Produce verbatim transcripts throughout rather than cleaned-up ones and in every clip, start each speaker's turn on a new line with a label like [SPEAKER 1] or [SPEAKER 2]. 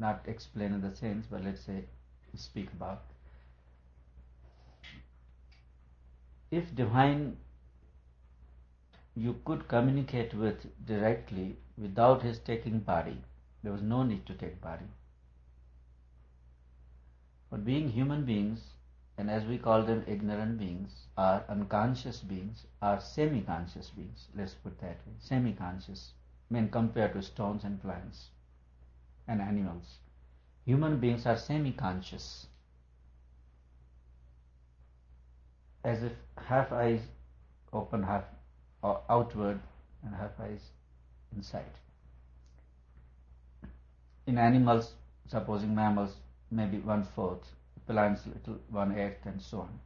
[SPEAKER 1] not explain in the sense, but let's say speak about. If divine you could communicate with directly without his taking body, there was no need to take body. But being human beings, and as we call them ignorant beings, are unconscious beings, are semi-conscious beings, let's put that way, semi-conscious, I mean compared to stones and plants and animals. Human beings are semi-conscious, as if half eyes open, half outward and half eyes inside. In animals, supposing mammals, maybe one fourth, plants little one eighth, and so on.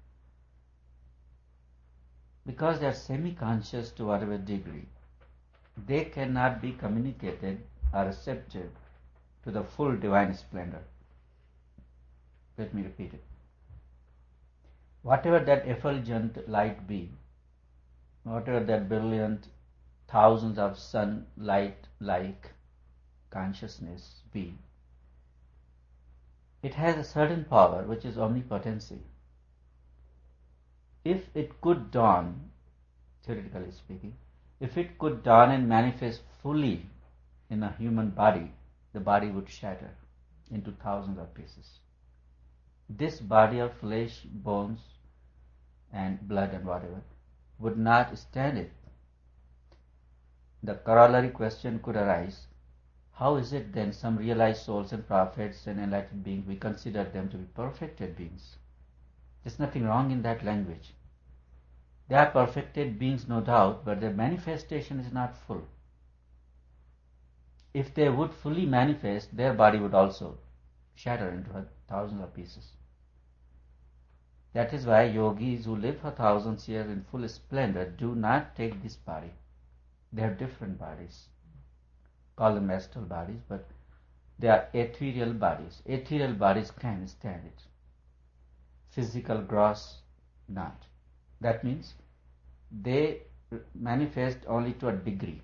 [SPEAKER 1] Because they are semi-conscious to whatever degree, they cannot be communicated or receptive to the full divine splendor. Let me repeat it. Whatever that effulgent light be, whatever that brilliant thousands of sunlight-like consciousness be, it has a certain power which is omnipotency. If it could dawn, theoretically speaking, if it could dawn and manifest fully in a human body, the body would shatter into thousands of pieces. This body of flesh, bones, and blood and whatever would not stand it. The corollary question could arise, how is it then some realized souls and prophets and enlightened beings, we consider them to be perfected beings? There's nothing wrong in that language. They are perfected beings, no doubt, but their manifestation is not full. If they would fully manifest, their body would also shatter into thousands of pieces. That is why yogis who live for thousands years in full splendor do not take this body. They have different bodies. Call them astral bodies, but they are ethereal bodies. Ethereal bodies can stand it. Physical gross, not. That means they manifest only to a degree,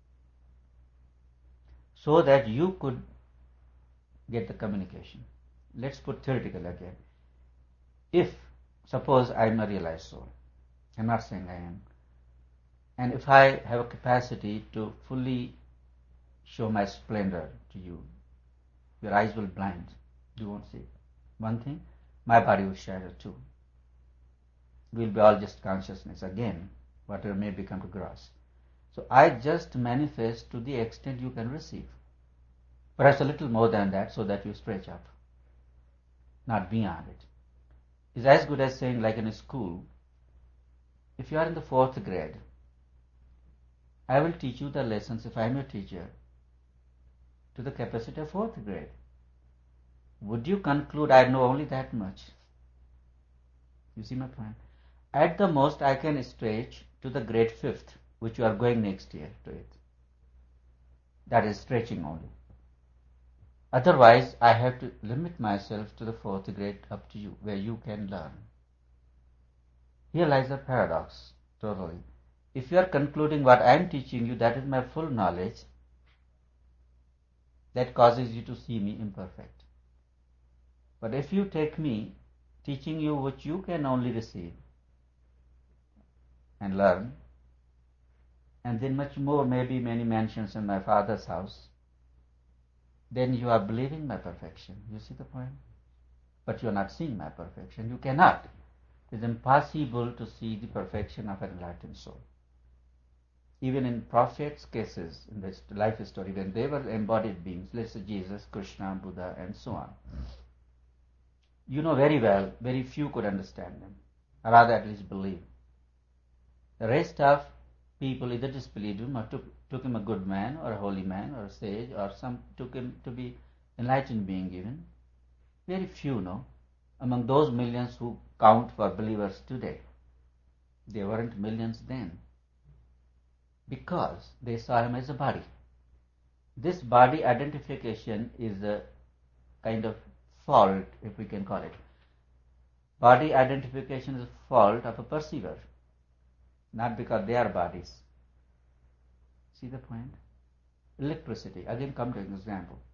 [SPEAKER 1] so that you could get the communication. Let's put theoretical again. If, suppose I am a realized soul, I am not saying I am, and if I have a capacity to fully show my splendor to you, your eyes will blind, you won't see. One thing, my body will shatter too. We will be all just consciousness again, whatever may become to gross. So I just manifest to the extent you can receive. Perhaps a little more than that, so that you stretch up, not beyond it. It's as good as saying, like in a school, if you are in the fourth grade, I will teach you the lessons, if I am your teacher, to the capacity of fourth grade. Would you conclude I know only that much? You see my point? At the most, I can stretch to the grade fifth, which you are going next year to it. That is stretching only. Otherwise, I have to limit myself to the fourth grade up to you, where you can learn. Here lies the paradox, totally. If you are concluding what I am teaching you, that is my full knowledge, that causes you to see me imperfect. But if you take me teaching you which you can only receive and learn, and then much more, maybe many mansions in my Father's house, then you are believing my perfection. You see the point? But you are not seeing my perfection. You cannot. It is impossible to see the perfection of an enlightened soul. Even in prophets' cases, in this life story, when they were embodied beings, let's say Jesus, Krishna, Buddha, and so on, you know very well, very few could understand them, or rather at least believe. The rest of people either disbelieved him or took, took him a good man or a holy man or a sage, or some took him to be enlightened being even. Very few, no? Among those millions who count for believers today. There weren't millions then, because they saw him as a body. This body identification is a kind of fault, if we can call it. Body identification is a fault of a perceiver, not because they are bodies. See the point? Electricity, again come to an example.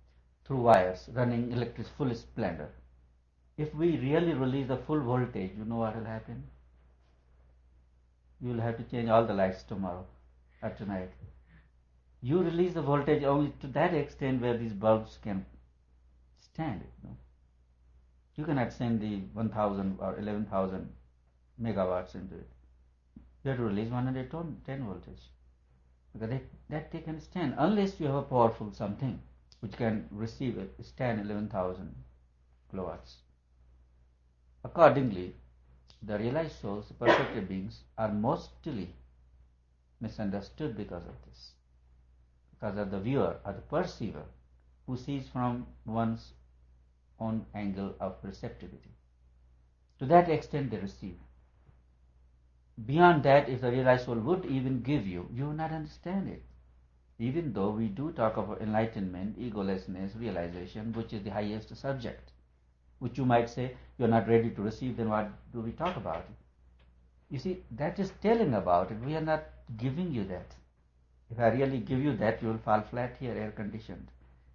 [SPEAKER 1] through wires running electric full splendor. If we really release the full voltage, you know what will happen? You will have to change all the lights tomorrow or tonight. You release the voltage only to that extent where these bulbs can stand it. You know? You cannot send the one thousand or eleven thousand megawatts into it. You have to release one hundred ten voltage. Because they, that they can stand unless you have a powerful something which can receive it, stand eleven thousand kilowatts. Accordingly, the realized souls, the perfected beings, are mostly misunderstood because of this. Because of the viewer or the perceiver who sees from one's own angle of perceptivity. To that extent they receive. Beyond that, if the realized soul would even give you, you would not understand it. Even though we do talk about enlightenment, egolessness, realization, which is the highest subject, which you might say, you're not ready to receive, then what do we talk about it? You see, that is telling about it. We are not giving you that. If I really give you that, you will fall flat here, air conditioned.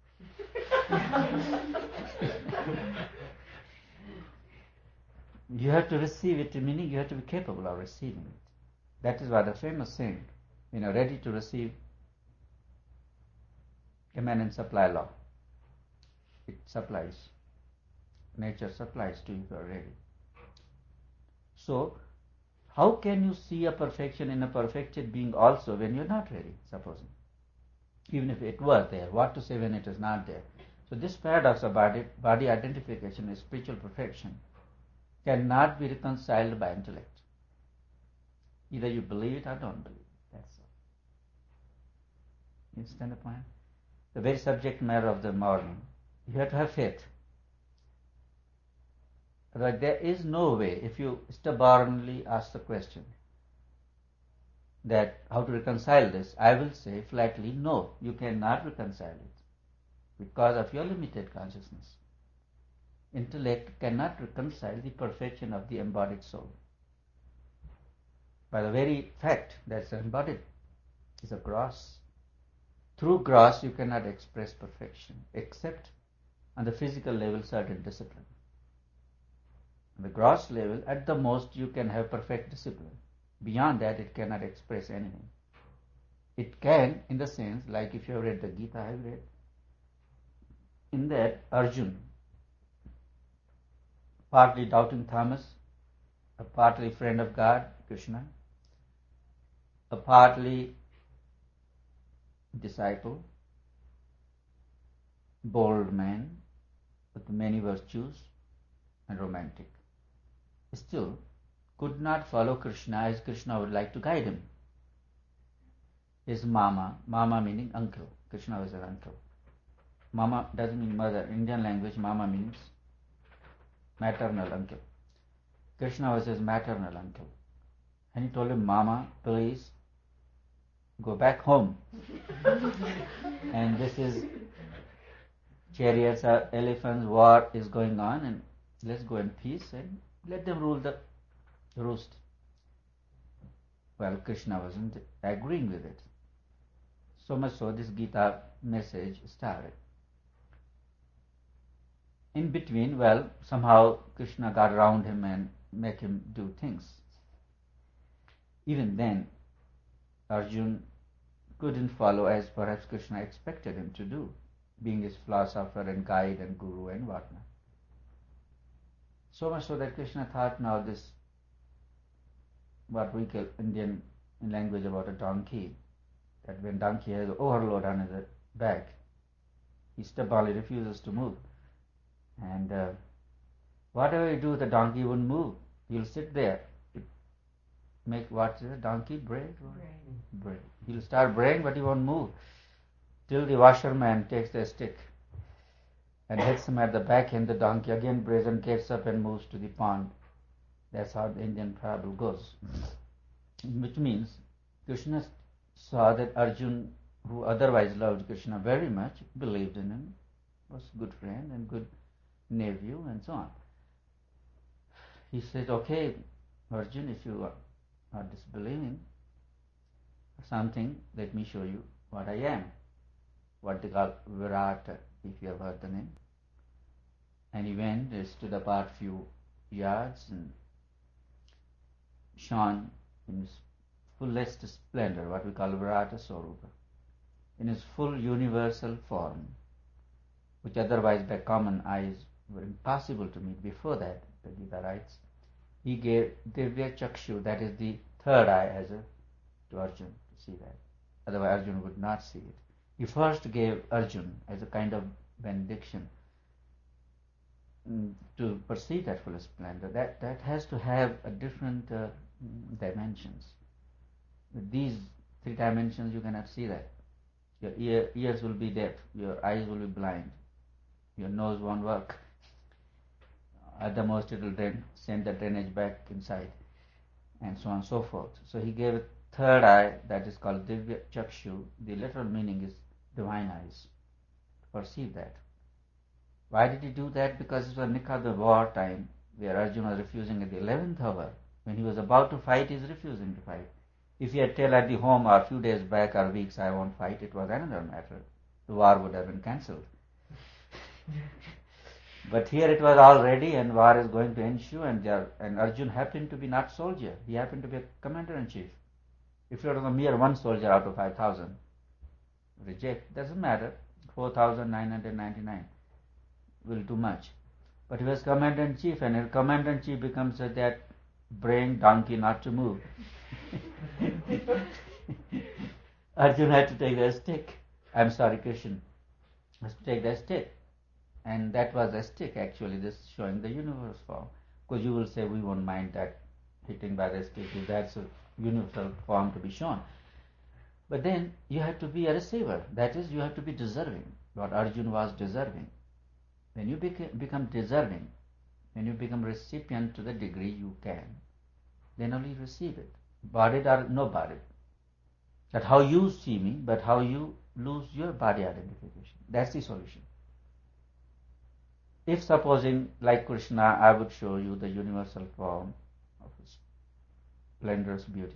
[SPEAKER 1] You have to receive it, meaning you have to be capable of receiving it. That is why the famous saying, you know, ready to receive immanent supply law. It supplies. Nature supplies to you if you are ready. So, how can you see a perfection in a perfected being also when you are not ready, supposing? Even if it were there, what to say when it is not there? So this paradox of body, body identification and spiritual perfection cannot be reconciled by intellect. Either you believe it or don't believe it. That's all. You understand the point? The very subject matter of the morning. You have to have faith. Otherwise, there is no way, if you stubbornly ask the question that how to reconcile this, I will say flatly, no, you cannot reconcile it because of your limited consciousness. Intellect cannot reconcile the perfection of the embodied soul. By the very fact that it's embodied, is a gross. Through gross, you cannot express perfection, except on the physical level, certain discipline. On the gross level, at the most, you can have perfect discipline. Beyond that, it cannot express anything. It can, in the sense, like if you have read the Gita, I have read, in that Arjun, partly doubting Thomas, a partly friend of God, Krishna, a partly disciple, bold man with many virtues and romantic, still could not follow Krishna as Krishna would like to guide him. His mama, mama meaning uncle, Krishna was her uncle. Mama doesn't mean mother. In Indian language, mama means maternal uncle. Krishna was his maternal uncle. And he told him, Mama, please go back home. And this is chariots, or elephants, war is going on, and let's go in peace and let them rule the roost. Well, Krishna wasn't agreeing with it. So much so this Gita message started. In between, well, somehow Krishna got around him and make him do things. Even then, Arjun couldn't follow as perhaps Krishna expected him to do, being his philosopher and guide and guru and whatnot. So much so that Krishna thought, now this, what we call Indian language about a donkey, that when donkey has overload on his back, he stubbornly refuses to move. And uh, whatever you do, the donkey won't move. He'll sit there. Make what is it? Donkey bray? Bray. He'll start braying, but he won't move. Till the washerman takes the stick and hits him at the back end. The donkey again brays and gets up and moves to the pond. That's how the Indian parable goes. Which means Krishna saw that Arjun, who otherwise loved Krishna very much, believed in him, was a good friend and good nephew and so on. He said, okay, Arjun, if you are, are disbelieving something, let me show you what I am. What they call Virata, if you have heard the name. And he went, he stood apart few yards and shone in his fullest splendor, what we call Virata Swarupa, in his full universal form, which otherwise by common eyes were impossible to meet. Before that, the Gita writes, he gave Divya Chakshu, that is the third eye, as a, to Arjun to see that. Otherwise Arjun would not see it. He first gave Arjun as a kind of benediction mm, to perceive that full splendor. That, that has to have a different uh, dimensions. With these three dimensions you cannot see that. Your ear, ears will be deaf, your eyes will be blind, your nose won't work. At the most it will drain, send the drainage back inside, and so on and so forth. So he gave a third eye, that is called Divya Chakshu. The literal meaning is divine eyes, to perceive that. Why did he do that? Because it was Nikha, the war time, where Arjuna was refusing at the eleventh hour. When he was about to fight, he is refusing to fight. If he had told at the home or a few days back or weeks, I won't fight, it was another matter. The war would have been cancelled. But here it was all ready and war is going to ensue, and, there, and Arjun happened to be not soldier. He happened to be a commander-in-chief. If it was a mere one soldier out of five thousand, reject, doesn't matter. four thousand nine hundred ninety-nine will do much. But he was commander-in-chief, and if commander-in-chief becomes a, that braying donkey not to move. Arjun had to take the stick. I'm sorry, Krishna has to take the stick. And that was a stick actually, this showing the universe form. Because you will say we won't mind that hitting by the stick if that's a universal form to be shown. But then you have to be a receiver. That is, you have to be deserving. What Arjun was deserving. When you beca- become deserving, when you become recipient to the degree you can, then only receive it. Bodied or no bodied. That how you see me, but how you lose your body identification. That's the solution. If supposing, like Krishna, I would show you the universal form of his splendorous beauty,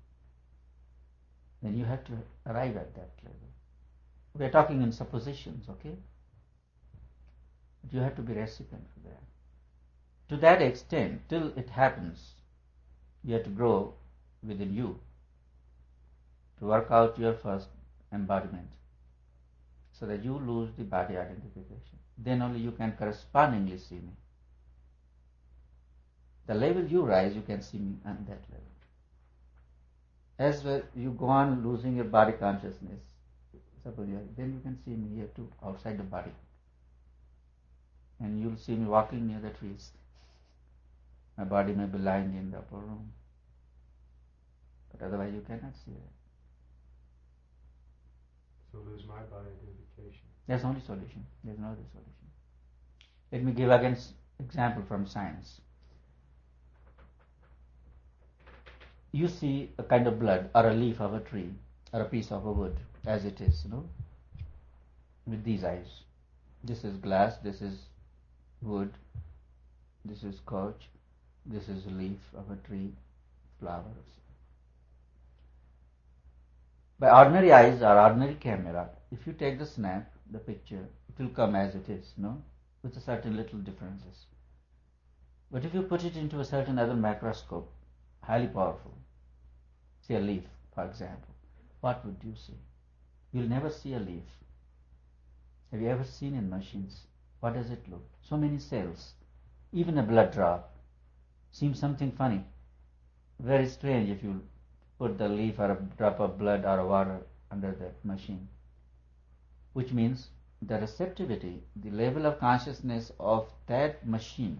[SPEAKER 1] then you have to arrive at that level. We are talking in suppositions, okay? But you have to be recipient for that. To that extent, till it happens, you have to grow within you to work out your first embodiment so that you lose the body identification. Then only you can correspondingly see me. The level you rise, you can see me on that level. As well, you go on losing your body consciousness, suppose you are, then you can see me here too, outside the body. And you'll see me walking near the trees. My body may be lying in the upper room. But otherwise you cannot see that.
[SPEAKER 2] So lose my body identification.
[SPEAKER 1] That's the only solution. There's no other solution. Let me give again example from science. You see a kind of blood or a leaf of a tree or a piece of a wood as it is, you know, with these eyes. This is glass, this is wood, this is couch, this is a leaf of a tree, flowers. By ordinary eyes or ordinary camera, if you take the snap, the picture, it will come as it is, no? With a certain little differences. But if you put it into a certain other microscope, highly powerful, say a leaf, for example, what would you see? You'll never see a leaf. Have you ever seen in machines? What does it look? So many cells. Even a blood drop seems something funny. Very strange if you put the leaf or a drop of blood or water under that machine. Which means the receptivity, the level of consciousness of that machine,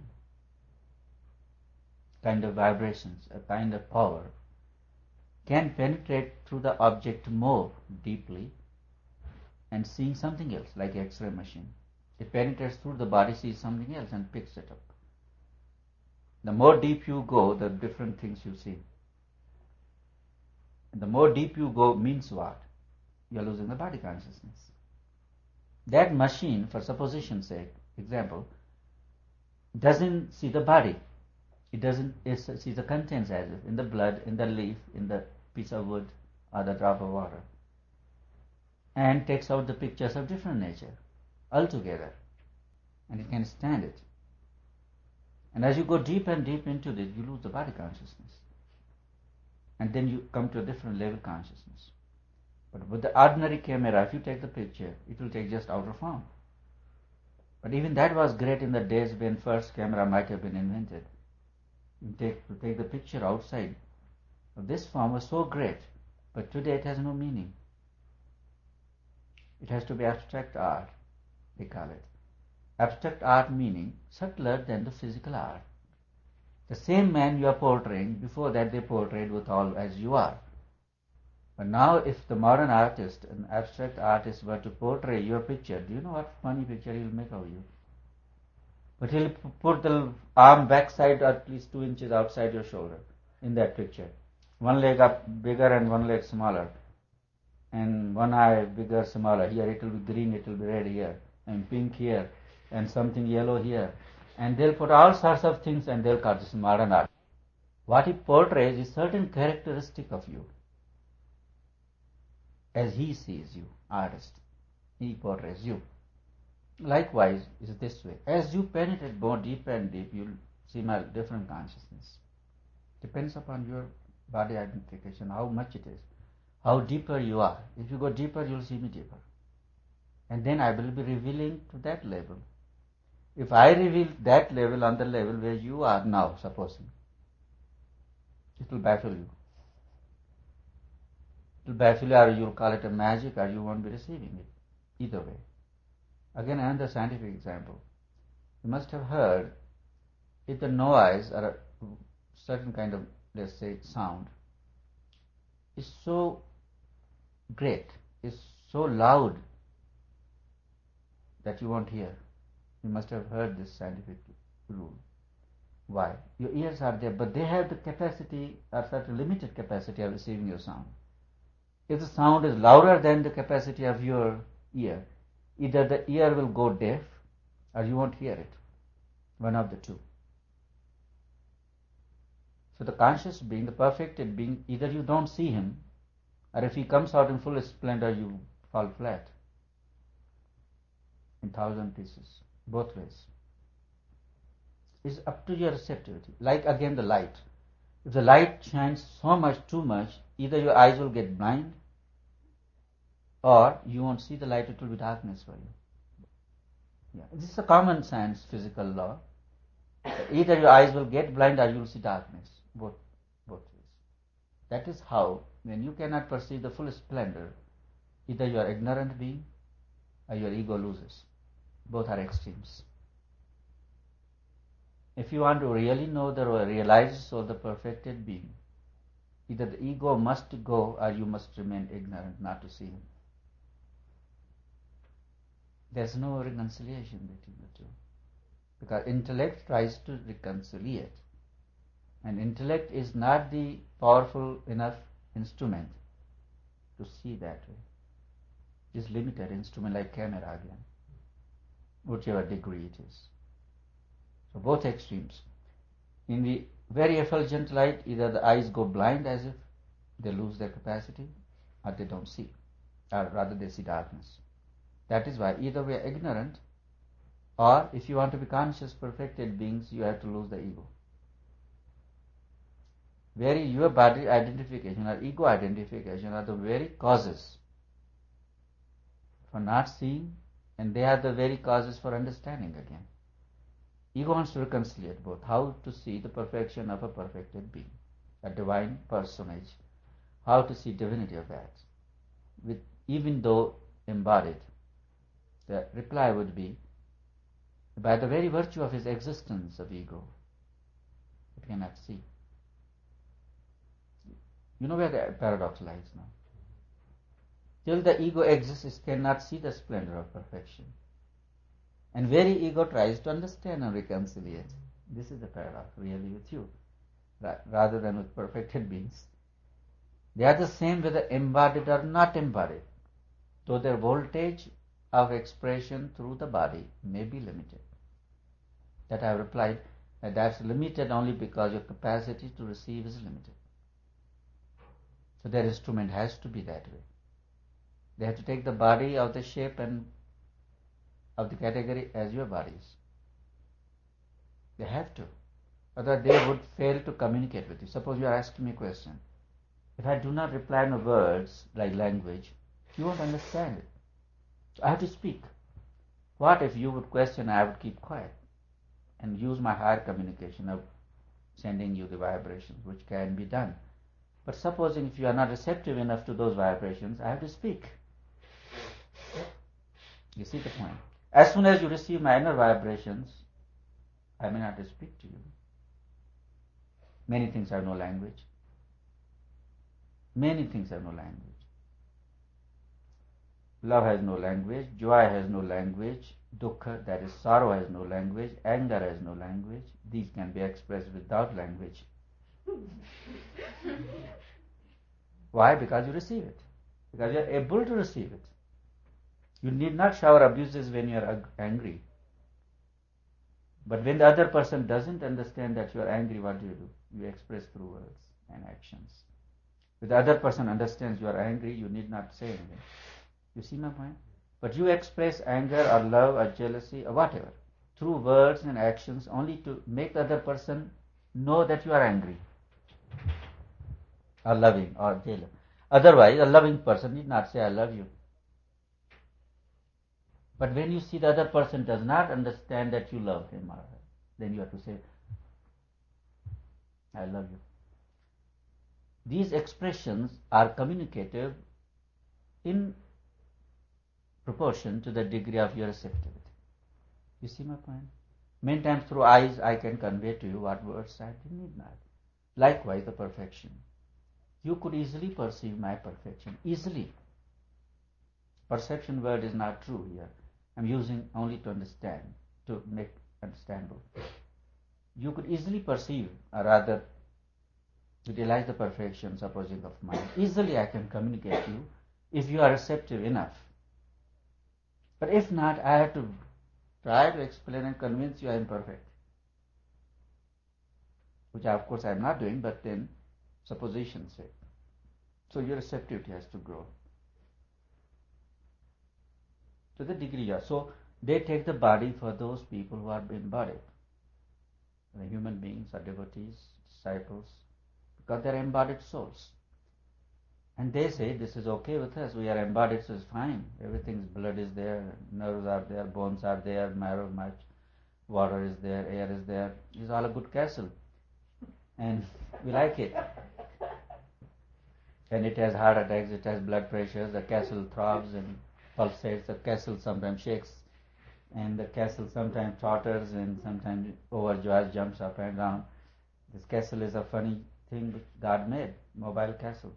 [SPEAKER 1] kind of vibrations, a kind of power, can penetrate through the object more deeply and seeing something else, like an X-ray machine. It penetrates through the body, sees something else and picks it up. The more deep you go, the different things you see. And the more deep you go means what? You are losing the body consciousness. That machine, for supposition's sake, example, doesn't see the body. It doesn't it sees the contents as if in the blood, in the leaf, in the piece of wood or the drop of water, and takes out the pictures of different nature. altogether, and it can stand it. And as you go deep and deep into it, you lose the body consciousness. And then you come to a different level consciousness. But with the ordinary camera, if you take the picture, it will take just outer form. But even that was great in the days when first camera might have been invented. You take, to take the picture outside of this form was so great, but today it has no meaning. It has to be abstract art, they call it. Abstract art meaning subtler than the physical art. The same man you are portraying, before that they portrayed with all as you are. But now if the modern artist, an abstract artist, were to portray your picture, do you know what funny picture he will make of you? But he'll put the arm backside at least two inches outside your shoulder in that picture. One leg up bigger and one leg smaller. And one eye bigger, smaller. Here it will be green, it will be red here. And pink here. And something yellow here. And they'll put all sorts of things and they'll call this modern art. What he portrays is certain characteristic of you. As he sees you, artist. He portrays you. Likewise, is this way. As you penetrate more deep and deep, you'll see my different consciousness. Depends upon your body identification, how much it is. How deeper you are. If you go deeper, you'll see me deeper. And then I will be revealing to that level. If I reveal that level on the level where you are now, supposing, it will baffle you. It will baffle you, or you'll call it a magic, or you won't be receiving it. Either way. Again, another scientific example. You must have heard, if the noise or a certain kind of, let's say, sound is so great, is so loud that you won't hear. You must have heard this scientific rule. Why? Your ears are there, but they have the capacity, or certain limited capacity of receiving your sound. If the sound is louder than the capacity of your ear, either the ear will go deaf or you won't hear it. One of the two. So the conscious being, the perfected being, either you don't see him, or if he comes out in full splendor, you fall flat in thousand pieces. Both ways. It's up to your receptivity. Like again the light. If the light shines so much, too much, either your eyes will get blind, or you won't see the light, it will be darkness for you. Yeah. This is a common sense physical law. Either your eyes will get blind or you will see darkness. Both, both ways. That is how, when you cannot perceive the full splendor, either you are ignorant being or your ego loses. Both are extremes. If you want to really know the realized soul, the perfected being, either the ego must go or you must remain ignorant not to see him. There's no reconciliation between the two. Because intellect tries to reconciliate. And intellect is not the powerful enough instrument to see that way. It's limited instrument like camera again, whichever degree it is. So both extremes. In the very effulgent light, either the eyes go blind as if they lose their capacity, or they don't see, or rather they see darkness. That is why either we are ignorant, or if you want to be conscious, perfected beings, you have to lose the ego. Very your body identification or ego identification are the very causes for not seeing, and they are the very causes for understanding again. Ego wants to reconciliate both, how to see the perfection of a perfected being, a divine personage, how to see divinity of that, with even though embodied. The reply would be, by the very virtue of his existence of ego, it cannot see. You know where the paradox lies now. Till the ego exists, it cannot see the splendor of perfection. And very ego tries to understand and reconciliate. This is the paradox really with you, rather than with perfected beings. They are the same whether embodied or not embodied, though their voltage of expression through the body may be limited. That I have replied, that that's limited only because your capacity to receive is limited. So their instrument has to be that way. They have to take the body of the shape and of the category as your bodies. They have to. Otherwise they would fail to communicate with you. Suppose you are asking me a question. If I do not reply in words like language, you won't understand it. So I have to speak. What if you would question, I would keep quiet and use my higher communication of sending you the vibrations, which can be done. But supposing if you are not receptive enough to those vibrations, I have to speak. You see the point? As soon as you receive my inner vibrations, I may not speak to you. Many things have no language. Many things have no language. Love has no language, joy has no language, dukkha, that is sorrow, has no language, anger has no language. These can be expressed without language. Why? Because you receive it. Because you are able to receive it. You need not shower abuses when you are angry. But when the other person doesn't understand that you are angry, what do you do? You express through words and actions. If the other person understands you are angry, you need not say anything. You see my point? But you express anger or love or jealousy or whatever through words and actions only to make the other person know that you are angry or loving or jealous. Otherwise, a loving person need not say, I love you. But when you see the other person does not understand that you love him or her, then you have to say, I love you. These expressions are communicative in proportion to the degree of your receptivity. You see my point? Many times through eyes I can convey to you what words I need not. Likewise the perfection. You could easily perceive my perfection. Easily. Perception word is not true here. I'm using only to understand, to make understandable. You could easily perceive, or rather utilize the perfection, supposing of mind. Easily I can communicate to you if you are receptive enough. But if not, I have to try to explain and convince you I am perfect. Which of course I am not doing, but then supposition's sake. So your receptivity has to grow. To the degree you are. So they take the body for those people who are embodied. The human beings are devotees, disciples, because they are embodied souls. And they say, this is okay with us, we are embodied, so it's fine. Everything's blood is there, nerves are there, bones are there, marrow much, water is there, air is there. It's all a good castle. And we like it. And it has heart attacks, it has blood pressure, the castle throbs and pulsates, the castle sometimes shakes, and the castle sometimes totters and sometimes overjoyed jumps up and down. This castle is a funny thing which God made, mobile castle.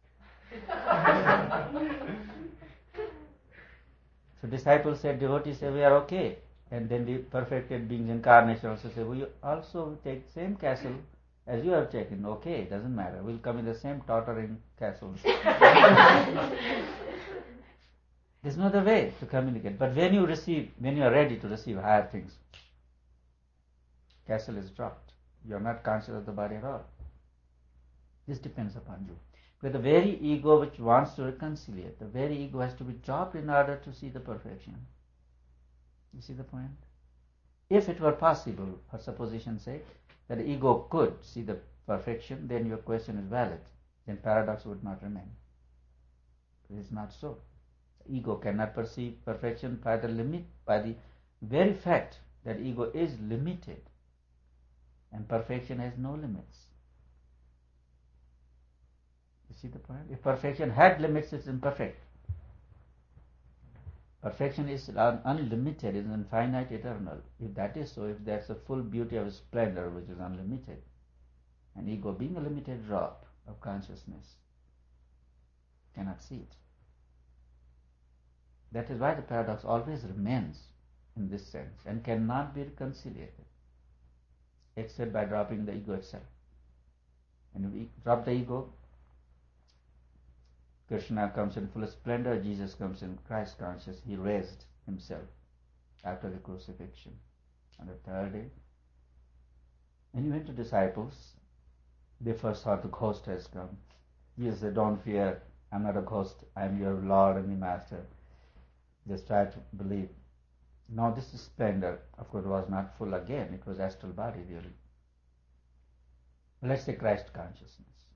[SPEAKER 1] So disciples said, devotees say, we are okay. And then the perfected beings incarnation also say, we also take same castle as you have taken. Okay, doesn't matter. We'll come in the same tottering castle. There's no other way to communicate. But when you receive, when you are ready to receive higher things, castle is dropped. You are not conscious of the body at all. This depends upon you. But the very ego which wants to reconciliate, the very ego has to be dropped in order to see the perfection. You see the point? If it were possible, for supposition's sake, that the ego could see the perfection, then your question is valid. Then paradox would not remain. But it is not so. The ego cannot perceive perfection by the limit, by the very fact that ego is limited, and perfection has no limits. You see the point? If perfection had limits, it's imperfect. Perfection is unlimited, is infinite, eternal. If that is so, if that's the full beauty of splendor which is unlimited, and ego being a limited drop of consciousness, cannot see it. That is why the paradox always remains in this sense and cannot be reconciliated except by dropping the ego itself. When we drop the ego, Krishna comes in full splendor, Jesus comes in Christ conscious. He raised himself after the crucifixion. On the third day, when he went to disciples, they first thought the ghost has come. Jesus said, don't fear, I'm not a ghost, I'm your Lord and your Master. Just try to believe. Now this splendor, of course, was not full again. It was astral body really. Let's say Christ consciousness.